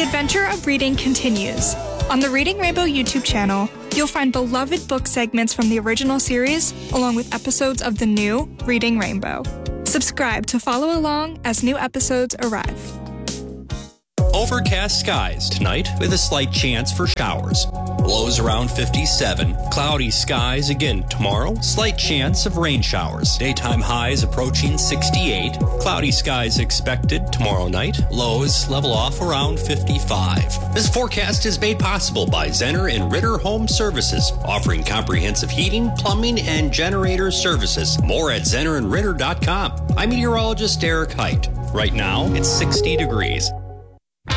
adventure of reading continues. On the Reading Rainbow YouTube channel, you'll find beloved book segments from the original series, along with episodes of the new Reading Rainbow. Subscribe to follow along as new episodes arrive. Overcast skies tonight with a slight chance for showers. Lows around 57. Cloudy skies again tomorrow. Slight chance of rain showers. Daytime highs approaching 68. Cloudy skies expected tomorrow night. Lows level off around 55. This forecast is made possible by Zenner and Ritter Home Services, offering comprehensive heating, plumbing, and generator services. More at zennerandritter.com. I'm meteorologist Eric Height. Right now, it's 60 degrees.